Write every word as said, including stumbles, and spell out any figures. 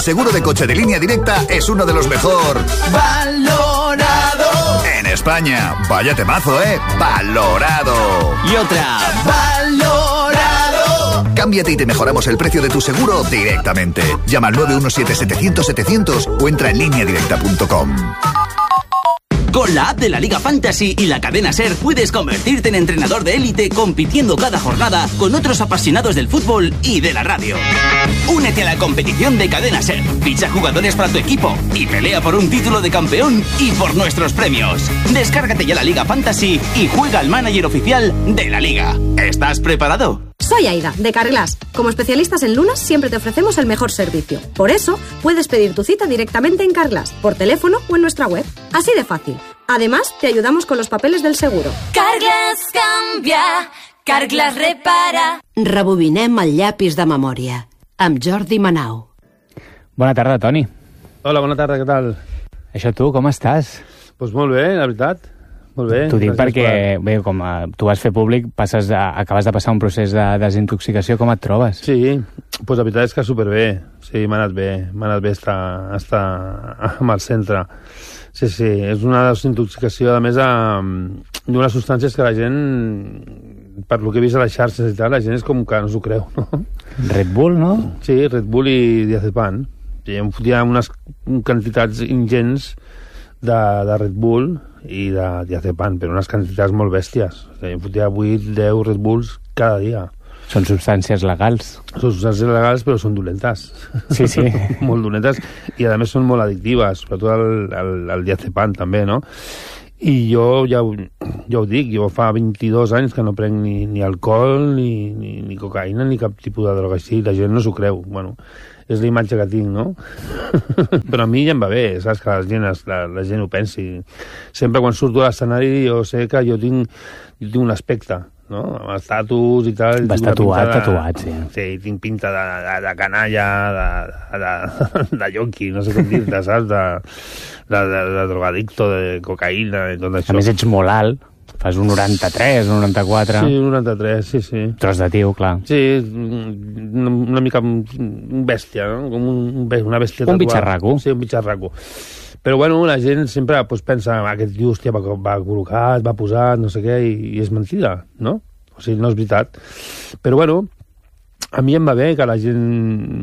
seguro de coche de Línea Directa es uno de los mejor valorado en España. Vaya temazo, ¿eh? Valorado. Y otra, valorado. Cámbiate y te mejoramos el precio de tu seguro directamente. Llama al nueve uno siete setecientos setecientos o entra en línea directa punto com. Con la app de la Liga Fantasy y la cadena SER puedes convertirte en entrenador de élite compitiendo cada jornada con otros apasionados del fútbol y de la radio. Únete a la competición de cadena SER, ficha jugadores para tu equipo y pelea por un título de campeón y por nuestros premios. Descárgate ya la Liga Fantasy y juega al manager oficial de la Liga. ¿Estás preparado? Soy Aida, de Carglass. Como especialistas en lunas, siempre te ofrecemos el mejor servicio. Por eso, puedes pedir tu cita directamente en Carglass, por teléfono o en nuestra web. Así de fácil. Además, te ayudamos con los papeles del seguro. Carglass canvia, Carglass repara. Rebobinem el llapis de memòria, amb Jordi Manau. Bona tarda, Toni. Hola, bona tarda, què tal? Això tu, com estàs? Doncs pues molt bé, la veritat. Molt bé. T'ho dic perquè, per... bé, com a, tu vas fer públic, passes a, acabes de passar un procés de desintoxicació, com et trobes? Sí, doncs pues la veritat és que superbé. Sí, m'ha anat bé, m'ha anat bé estar, estar amb el centre. Sí, sí, és una desintoxicació, a més, d'unes substàncies que la gent, per lo que he vist a les xarxes i tal, la gent és com que no s'ho creu, no? Red Bull, no? Sí, Red Bull i diazepam. Hi ha unes quantitats ingents de, de Red Bull i de diazepam, però unes quantitats molt bèsties. O sigui, em fotia vuit, deu Red Bulls cada dia. Són substàncies legals. Són substàncies legals, però són dolentes. Sí, sí. Molt dolentes, i a més són molt addictives, sobretot el, el, el diazepam també, no? I jo ja ho, ja ho dic, jo fa vint-i-dos anys que no prenc ni, ni alcohol, ni, ni, ni cocaïna, ni cap tipus de droga així. La gent no s'ho creu. Bueno, és la imatge que tinc, no? Però a mi ja em va bé, saps? Que la gent, la, la gent ho pensi. Sempre quan surto a l'escenari jo sé que jo tinc, jo tinc un aspecte, no? Amb els tatus i tal. Vas tatuat, de, tatuat, sí. Sí, tinc pinta de, de, de canalla, de, de, de, de yonqui, no sé com dir-te, saps? De, de, de, de drogadicto, de cocaïna i tot això. A més, ets molt alt. Fas un noranta-tres, un noranta-quatre... Sí, un noranta-tres, sí, sí. Tros de tio, clar. Sí, una, una mica un bèstia, no? Com un, una bèstia tatuada. Un bitxarraco. Sí, un bitxarraco. Però, bueno, la gent sempre pues, pensa aquest tio, hòstia, va, va col·locat, va posat, no sé què, i, i és mentida, no? O sigui, no és veritat. Però, bueno, a mi em va bé que la gent